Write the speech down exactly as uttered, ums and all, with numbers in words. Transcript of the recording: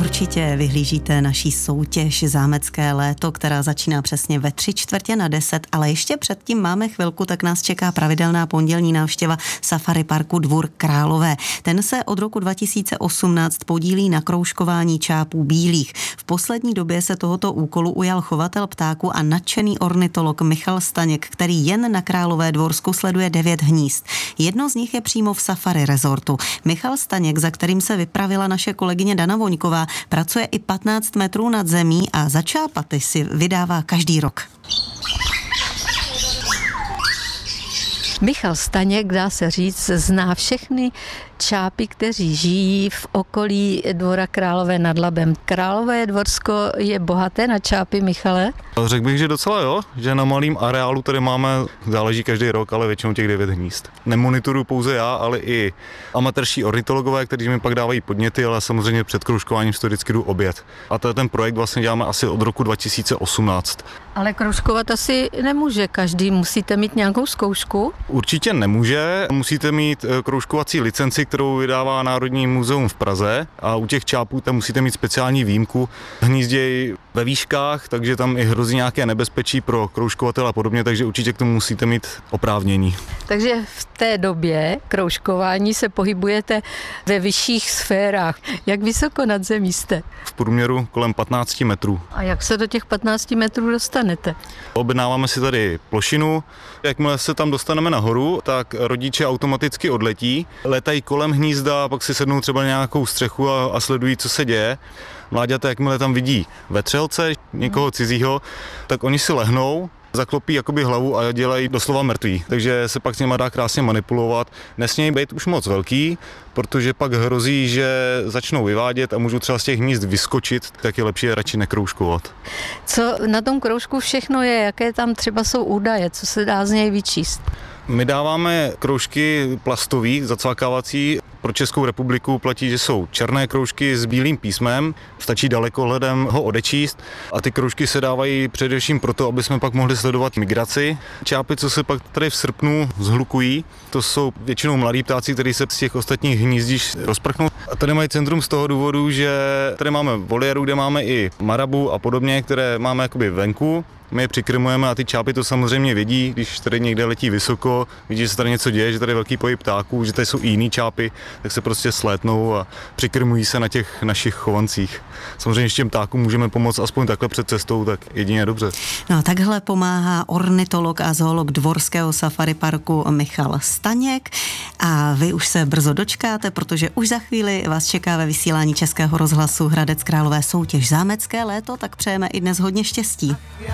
Určitě vyhlížíte naší soutěž Zámecké léto, která začíná přesně ve tři čtvrtě na deset, ale ještě předtím máme chvilku, tak nás čeká pravidelná pondělní návštěva Safari parku Dvůr Králové. Ten se od roku dva tisíce osmnáct podílí na kroužkování čápů bílých. V poslední době se tohoto úkolu ujal chovatel ptáků a nadšený ornitolog Michal Staněk, který jen na Králové Dvorsku sleduje devět hnízd. Jedno z nich je přímo v Safari resortu. Michal Staněk, za kterým se vypravila naše kolegyně Dana Voňková, pracuje i patnáct metrů nad zemí a za čápaty si vydává každý rok. Michal Staněk, dá se říct, zná všechny čápy, kteří žijí v okolí Dvora Králové nad Labem. Králové Dvorsko je bohaté na čápy, Michale? Řekl bych, že docela jo, že na malém areálu tady máme, záleží každý rok, ale většinou těch devět hnízd. Nemonitoruju pouze já, ale i amatérští ornitologové, kteří mi pak dávají podněty, ale samozřejmě před kroužkováním si to vždycky jdu oběd. A to je ten projekt vlastně děláme asi od roku dva tisíce osmnáct. Ale kroužkovat asi nemůže každý, musíte mít nějakou zkoušku? Určitě nemůže, musíte mít kroužkovací licenci, kterou vydává Národní muzeum v Praze, a u těch čápů tam musíte mít speciální výjimku. Hnízdějí ve výškách, takže tam i hrozí nějaké nebezpečí pro kroužkovatele a podobně, takže určitě k tomu musíte mít oprávnění. Takže v té době kroužkování se pohybujete ve vyšších sférách. Jak vysoko nad zemí jste? V průměru kolem patnáct metrů. A jak se do těch patnácti metrů dostanete? Objednáváme si tady plošinu. Jakmile se tam dostaneme nahoru, tak rodiče automaticky odletí, letají kolem hnízda, pak si sednou třeba na nějakou střechu a, a sledují, co se děje. Mláďata, jakmile tam vidí vetřelce, někoho cizího, tak oni si lehnou, zaklopí jakoby hlavu a dělají doslova mrtví, takže se pak s nima dá krásně manipulovat. Nesmějí být už moc velký, protože pak hrozí, že začnou vyvádět a můžou třeba z těch hnízd vyskočit, tak je lepší je radši nekroužkovat. Co na tom kroužku všechno je, jaké tam třeba jsou údaje, co se dá z něj vyčíst? My dáváme kroužky plastový, zacvakávací. Pro Českou republiku platí, že jsou černé kroužky s bílým písmem, stačí dalekohledem ho odečíst, a ty kroužky se dávají především proto, aby jsme pak mohli sledovat migraci. Čápy, co se pak tady v srpnu zhlukují, to jsou většinou mladí ptáci, kteří se z těch ostatních hnízdišť rozprchnou. A tady mají centrum z toho důvodu, že tady máme voliéru, kde máme i marabu a podobně, které máme jakoby venku. My je přikrmujeme a ty čápy to samozřejmě vědí, když tady někde letí vysoko, vidí, že se tady něco děje, že tady je velký pohyb ptáků, že tady jsou i jiný čápy, tak se prostě slétnou a přikrmují se na těch našich chovancích. Samozřejmě s těm ptákům můžeme pomoct aspoň takhle před cestou, tak jedině dobře. No a takhle pomáhá ornitolog a zoolog Dvorského safari parku Michal Staněk a vy už se brzo dočkáte, protože už za chvíli vás čeká ve vysílání Českého rozhlasu Hradec Králové soutěž Zámecké léto, tak přejeme i dnes hodně štěstí.